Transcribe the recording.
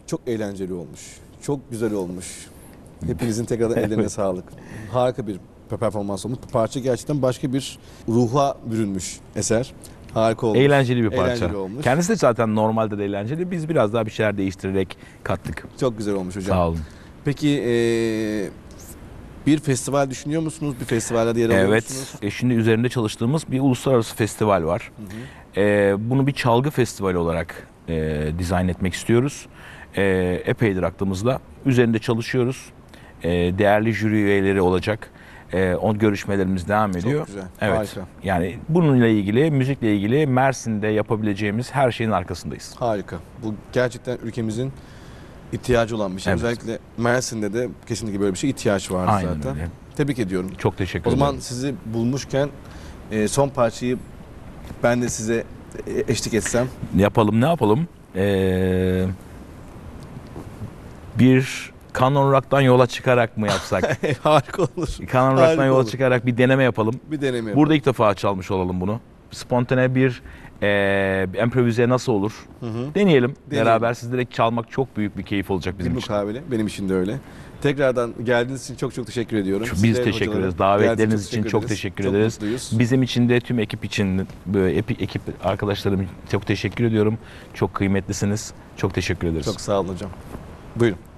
Çok eğlenceli olmuş. Çok güzel olmuş. Hepinizin tekrardan ellerine sağlık. Harika bir performans olmuş. Bu parça gerçekten başka bir ruha bürünmüş eser. Harika olmuş. Eğlenceli bir parça. Eğlenceli olmuş. Kendisi de zaten normalde de eğlenceli. Biz biraz daha bir şeyler değiştirerek kattık. Çok güzel olmuş hocam. Sağ olun. Peki bir festival düşünüyor musunuz? Bir festivallerde yer alıyor musunuz? Evet. Şimdi üzerinde çalıştığımız bir uluslararası festival var. Bunu bir çalgı festivali olarak dizayn etmek istiyoruz. Epeydir aklımızda. Üzerinde çalışıyoruz. Değerli jüri üyeleri olacak. O görüşmelerimiz devam ediyor. Çok güzel. Evet. Harika. Yani bununla ilgili, müzikle ilgili Mersin'de yapabileceğimiz her şeyin arkasındayız. Harika. Bu gerçekten ülkemizin ihtiyacı olan bir şey. Evet. Özellikle Mersin'de de kesinlikle böyle bir şey ihtiyaç var Aynen zaten. öyle. Tebrik ediyorum. Çok teşekkür O ederim. zaman sizi bulmuşken son parçayı ben de size eşlik etsem. Ne yapalım? Bir Canon Rock'tan yola çıkarak mı yapsak? Harika olur. Canon Harika Rock'tan yola olur. çıkarak bir deneme yapalım. Bir deneme yapalım. Burada ilk defa çalmış olalım bunu. Spontane bir improvize nasıl olur? Deneyelim. Beraber sizlerle çalmak çok büyük bir keyif olacak bizim bir için. mukabele. Benim için de öyle. Tekrardan geldiğiniz için çok çok teşekkür ediyorum. Biz Sizlere, teşekkür hocalara ederiz. Davetleriniz geldiğiniz için çok teşekkür ederiz. Çok mutluyuz. Bizim için de tüm ekip için, böyle ekip arkadaşlarım çok teşekkür ediyorum. Çok kıymetlisiniz. Çok teşekkür ederiz. Çok sağ olun hocam. Buyurun.